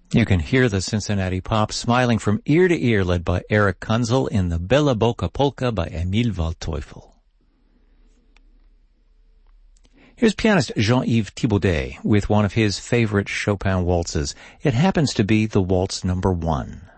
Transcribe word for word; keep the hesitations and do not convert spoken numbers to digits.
You can hear the Cincinnati Pop smiling from ear to ear, led by Eric Kunzel in the Bella Bocca Polka by Emil Waldteufel. Here's pianist Jean-Yves Thibaudet with one of his favorite Chopin waltzes. It happens to be the waltz number one.